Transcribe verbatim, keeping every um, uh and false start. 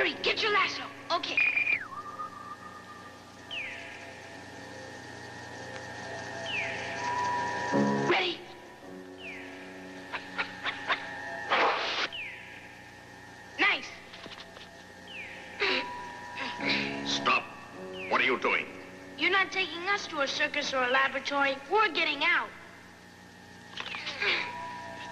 Hurry, get your lasso. Okay. Ready? Nice. Stop. What are you doing? You're not taking us to a circus or a laboratory. We're getting out.